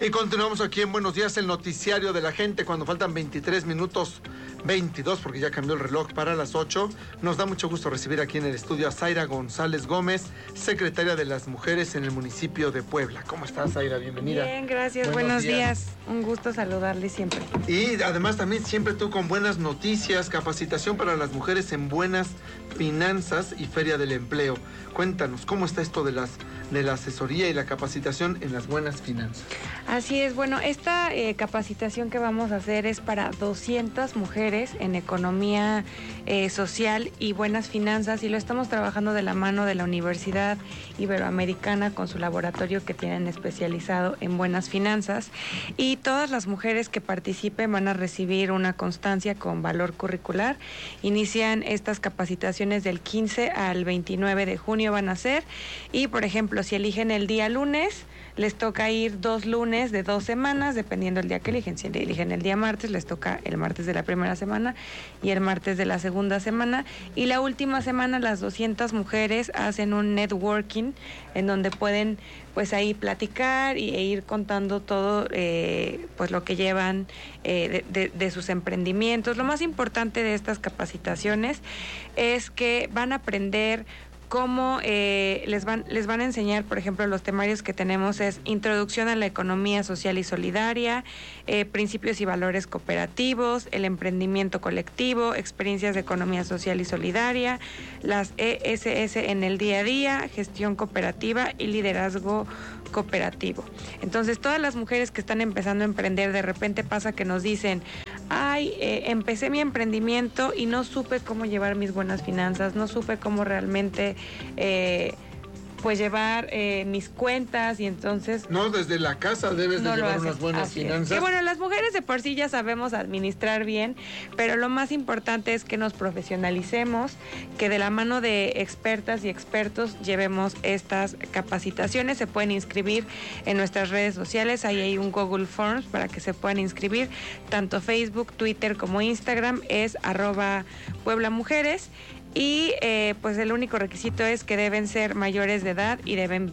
Y continuamos aquí en Buenos Días, el noticiario de la gente, cuando faltan 23 minutos, 22, porque ya cambió el reloj para las 8. Nos da mucho gusto recibir aquí en el estudio a Zaira González Gómez, secretaria de las Mujeres en el municipio de Puebla. ¿Cómo estás, Zaira? Bienvenida. Bien, gracias. Buenos días. Un gusto saludarles siempre. Y además también siempre tú con buenas noticias, capacitación para las mujeres en buenas finanzas y Feria del Empleo. Cuéntanos, ¿cómo está esto de la asesoría y la capacitación en las buenas finanzas? Así es, bueno, esta capacitación que vamos a hacer es para 200 mujeres en economía social y buenas finanzas, y lo estamos trabajando de la mano de la Universidad Iberoamericana con su laboratorio que tienen especializado en buenas finanzas, y todas las mujeres que participen van a recibir una constancia con valor curricular. Inician estas capacitaciones del 15 al 29 de junio van a ser, y por ejemplo, si eligen el día lunes, les toca ir 2 lunes de 2 semanas, dependiendo del día que eligen. Si eligen el día martes, les toca el martes de la primera semana y el martes de la segunda semana. Y la última semana, las 200 mujeres hacen un networking en donde pueden pues ahí platicar e ir contando todo pues lo que llevan de sus emprendimientos. Lo más importante de estas capacitaciones es que van a aprender cómo les van a enseñar, por ejemplo, los temarios que tenemos es Introducción a la Economía Social y Solidaria, Principios y Valores Cooperativos, el Emprendimiento Colectivo, Experiencias de Economía Social y Solidaria, las ESS en el día a día, Gestión Cooperativa y Liderazgo Cooperativo. Entonces, todas las mujeres que están empezando a emprender, de repente pasa que nos dicen: empecé mi emprendimiento y no supe cómo llevar mis buenas finanzas, no supe cómo realmente pues llevar mis cuentas, y entonces... No, desde la casa debes de llevar unas buenas finanzas. Que bueno, las mujeres de por sí ya sabemos administrar bien, pero lo más importante es que nos profesionalicemos, que de la mano de expertas y expertos llevemos estas capacitaciones. Se pueden inscribir en nuestras redes sociales, ahí hay un Google Forms para que se puedan inscribir, tanto Facebook, Twitter como Instagram, es @PueblaMujeres. Y pues el único requisito es que deben ser mayores de edad y deben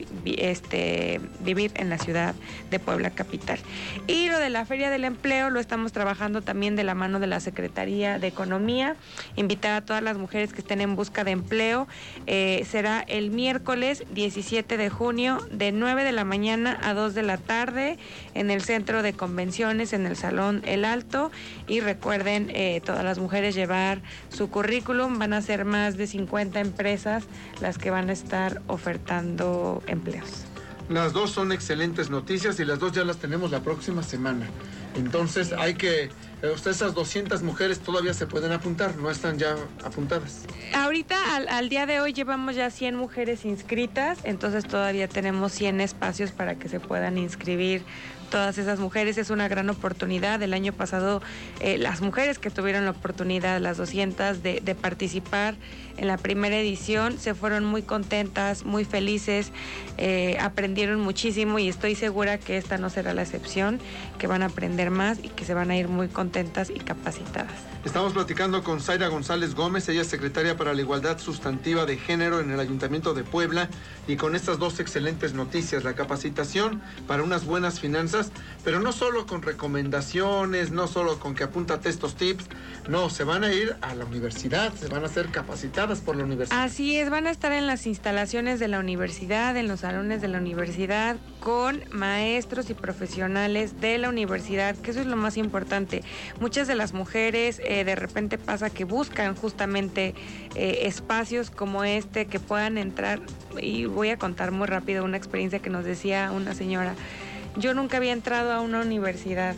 vivir en la ciudad de Puebla capital. Y lo de la Feria del Empleo lo estamos trabajando también de la mano de la Secretaría de Economía. Invitar a todas las mujeres que estén en busca de empleo. Será el miércoles 17 de junio de 9 de la mañana a 2 de la tarde en el Centro de Convenciones, en el Salón El Alto. Y recuerden, todas las mujeres llevar su currículum. Van a ser más de 50 empresas las que van a estar ofertando empleos. Las dos son excelentes noticias y las dos ya las tenemos la próxima semana. Entonces hay que... esas 200 mujeres todavía se pueden apuntar, ¿no están ya apuntadas? Ahorita, al día de hoy, llevamos ya 100 mujeres inscritas, entonces todavía tenemos 100 espacios para que se puedan inscribir todas esas mujeres. Es una gran oportunidad. El año pasado, las mujeres que tuvieron la oportunidad, las 200, de participar en la primera edición, se fueron muy contentas, muy felices, aprendieron muchísimo, y estoy segura que esta no será la excepción, que van a aprender más y que se van a ir muy contentas y capacitadas. Estamos platicando con Zaira González Gómez, ella es secretaria para la Igualdad Sustantiva de Género en el Ayuntamiento de Puebla, y con estas dos excelentes noticias: la capacitación para unas buenas finanzas, pero no solo con recomendaciones, no solo con que apúntate estos tips, no, se van a ir a la universidad, se van a ser capacitadas por la universidad. Así es, van a estar en las instalaciones de la universidad, en los salones de la universidad, con maestros y profesionales de la universidad, que eso es lo más importante. Muchas de las mujeres de repente pasa que buscan justamente espacios como este, que puedan entrar, y voy a contar muy rápido una experiencia que nos decía una señora: yo nunca había entrado a una universidad,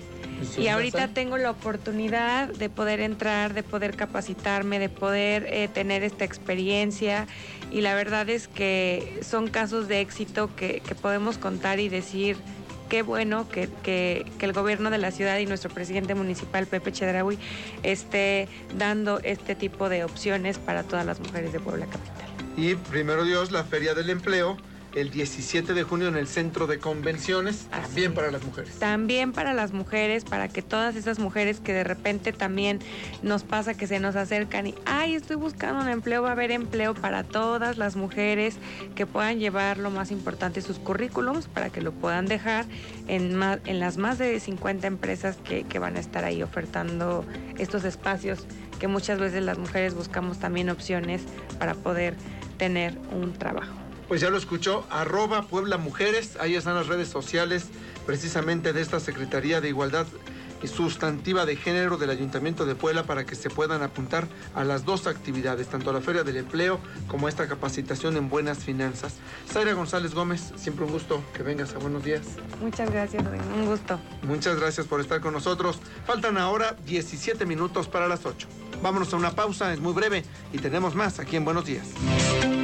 y ahorita tengo la oportunidad de poder entrar, de poder capacitarme, de poder tener esta experiencia, y la verdad es que son casos de éxito que podemos contar y decir: qué bueno que el gobierno de la ciudad y nuestro presidente municipal, Pepe Chedraui, esté dando este tipo de opciones para todas las mujeres de Puebla capital. Y primero Dios, la Feria del Empleo el 17 de junio en el Centro de Convenciones, también para las mujeres. También para las mujeres, para que todas esas mujeres que de repente también nos pasa que se nos acercan y, ay, estoy buscando un empleo, va a haber empleo para todas las mujeres, que puedan llevar lo más importante, sus currículums, para que lo puedan dejar en las más de 50 empresas que van a estar ahí ofertando estos espacios, que muchas veces las mujeres buscamos también opciones para poder tener un trabajo. Pues ya lo escuchó, @Puebla Mujeres, ahí están las redes sociales precisamente de esta Secretaría de Igualdad Sustantiva de Género del Ayuntamiento de Puebla, para que se puedan apuntar a las dos actividades, tanto a la Feria del Empleo como a esta capacitación en buenas finanzas. Zaira González Gómez, siempre un gusto que vengas a Buenos Días. Muchas gracias, un gusto. Muchas gracias por estar con nosotros. Faltan ahora 17 minutos para las 8. Vámonos a una pausa, es muy breve y tenemos más aquí en Buenos Días.